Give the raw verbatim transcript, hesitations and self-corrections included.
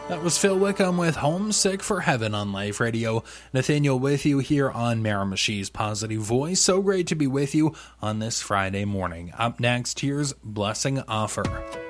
That was Phil Wickham with Homesick for Heaven on Life Radio. Nathaniel with you here on Miramichi's Positive Voice. So great to be with you on this Friday morning. Up next, here's Blessing Offer.